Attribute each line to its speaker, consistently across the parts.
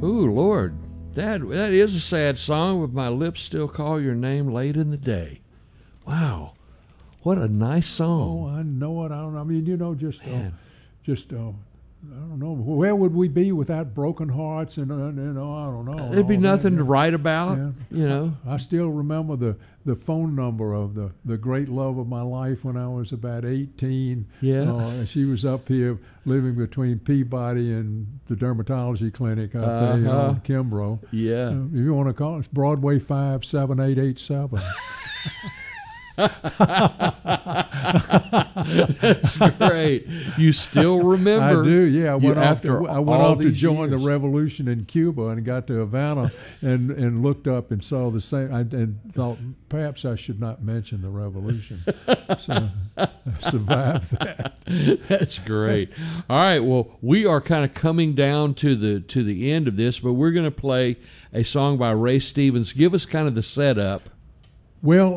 Speaker 1: Ooh, Lord, that is a sad song, but my lips still call your name late in the day. Wow, what a nice song.
Speaker 2: Oh, I know it. I mean, I don't know. Where would we be without broken hearts and I don't know.
Speaker 1: There'd be nothing to
Speaker 2: that.
Speaker 1: write about, you know.
Speaker 2: I still remember the phone number of the great love of my life when I was about 18.
Speaker 1: Yeah.
Speaker 2: She was up here living between Peabody and the dermatology clinic up there in Kimbrough.
Speaker 1: Yeah.
Speaker 2: If you want to call it, it's Broadway 57887.
Speaker 1: That's great. You still remember?
Speaker 2: I do. Yeah, I went off to join the
Speaker 1: years.
Speaker 2: revolution in Cuba and got to Havana and looked up and saw the same and thought perhaps I should not mention the revolution. So I survived that.
Speaker 1: That's great. All right. Well, we are kind of coming down to the end of this, but we're going to play a song by Ray Stevens. Give us kind of the setup.
Speaker 2: Well,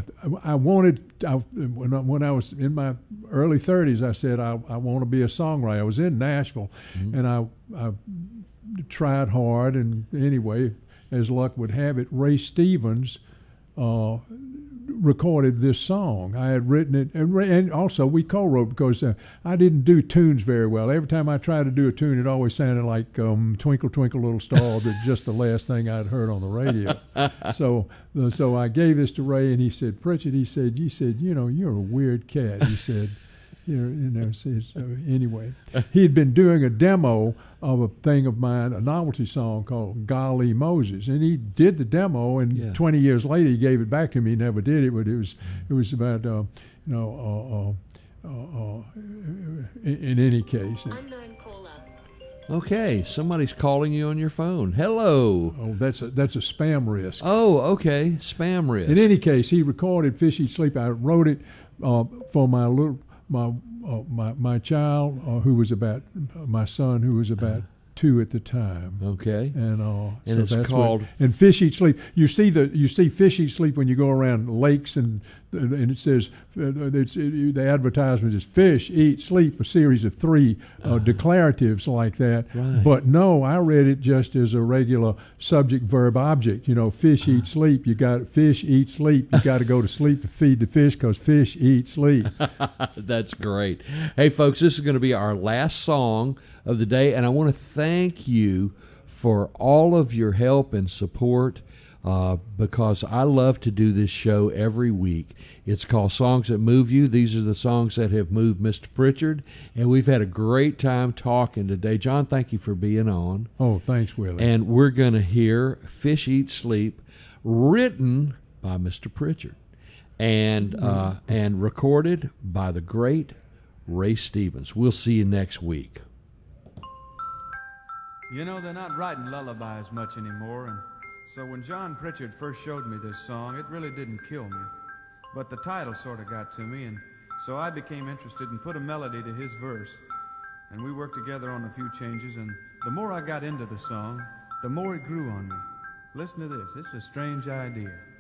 Speaker 2: when I was in my early 30s, I said I want to be a songwriter. I was in Nashville, and I tried hard. And anyway, as luck would have it, Ray Stevens recorded this song. I had written it, and also we co-wrote because I didn't do tunes very well. Every time I tried to do a tune, it always sounded like Twinkle, Twinkle, Little Star, but just the last thing I'd heard on the radio. So I gave this to Ray, and he said, Pritchard, you said, you're a weird cat. He said, anyway, he had been doing a demo of a thing of mine, a novelty song called Golly Moses, and he did the demo, and 20 years later he gave it back to me. He never did it, but it was about in any case.
Speaker 3: Unknown caller.
Speaker 1: Okay, somebody's calling you on your phone. Hello.
Speaker 2: Oh, that's a spam risk.
Speaker 1: Oh, okay, spam risk.
Speaker 2: In any case, he recorded "Fish Eat Sleep." I wrote it for my child, who was about my son, who was about 2 at the time.
Speaker 1: Okay.
Speaker 2: And
Speaker 1: so
Speaker 2: it's
Speaker 1: that's called
Speaker 2: and Fish Eat Sleep. You see Fish Eat Sleep when you go around lakes and it says the advertisement is Fish Eat Sleep, a series of 3 declaratives like that.
Speaker 1: Right.
Speaker 2: But no, I read it just as a regular subject verb object. Fish eat sleep. You got fish eat sleep. You got to go to sleep to feed the fish because fish eat sleep.
Speaker 1: That's great. Hey, folks, this is going to be our last song of the day, and I want to thank you for all of your help and support because I love to do this show every week. It's called Songs That Move You. These are the songs that have moved Mr. Pritchard, and we've had a great time talking today. John, thank you for being on.
Speaker 2: Oh, thanks, Willie.
Speaker 1: And we're going to hear Fish Eat Sleep, written by Mr. Pritchard and recorded by the great Ray Stevens. We'll see you next week.
Speaker 4: They're not writing lullabies much anymore, and so when John Pritchard first showed me this song, it really didn't kill me. But the title sort of got to me, and so I became interested and put a melody to his verse. And we worked together on a few changes, and the more I got into the song, the more it grew on me. Listen to this. It's a strange idea.